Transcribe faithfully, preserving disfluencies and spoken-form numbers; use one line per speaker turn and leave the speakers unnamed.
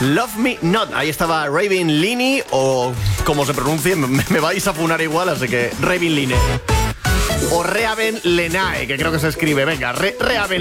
Love Me Not. Ahí estaba Raven Lini, o como se pronuncie, me, me vais a funar igual, así que Raven Line. O Reaven Lenae, que creo que se escribe. Venga, Re, Reaven